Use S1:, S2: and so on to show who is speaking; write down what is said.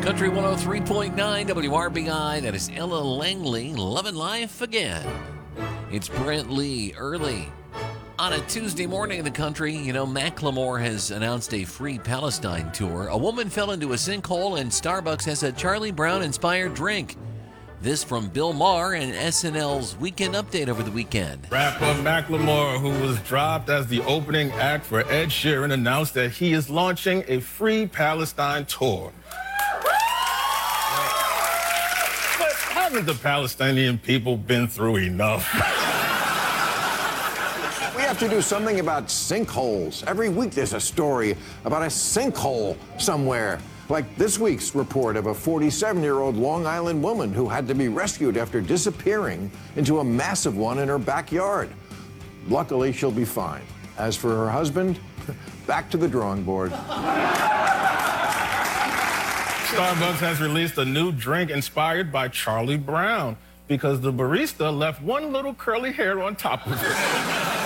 S1: Country 103.9 WRBI. That is Ella Langley, Lovin' Life Again. It's Brent Lee early. On a Tuesday morning in the country, Macklemore has announced a free Palestine tour. A woman fell into a sinkhole and Starbucks has a Charlie Brown-inspired drink. This from Bill Maher and SNL's Weekend Update over the weekend.
S2: Rapper Macklemore, who was dropped as the opening act for Ed Sheeran, announced that he is launching a free Palestine tour. But haven't the Palestinian people been through enough?
S3: We have to do something about sinkholes. Every week there's a story about a sinkhole somewhere. Like this week's report of a 47-year-old Long Island woman who had to be rescued after disappearing into a massive one in her backyard. Luckily, she'll be fine. As for her husband, back to the drawing board.
S2: Starbucks has released a new drink inspired by Charlie Brown because the barista left one little curly hair on top of it.